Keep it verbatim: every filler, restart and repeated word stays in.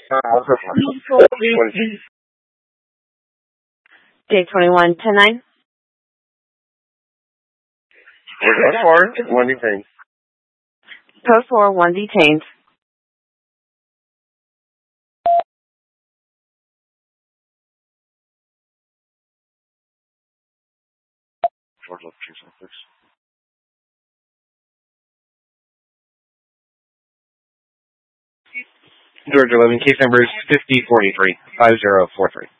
Day twenty-one, ten nine. Post four, one detained. Post four, one detained. Georgia eleven, case number is fifty forty-three, five zero four three.